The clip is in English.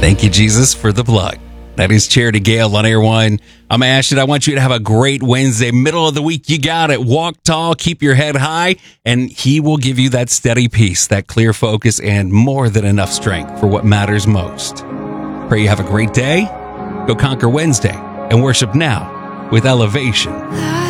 Thank you, Jesus, for the plug. That is Charity Gale on Air One. I'm Ashton. I want you to have a great Wednesday. Middle of the week, you got it. Walk tall, keep your head high, and he will give you that steady peace, that clear focus, and more than enough strength for what matters most. Pray you have a great day. Go conquer Wednesday and worship now with elevation.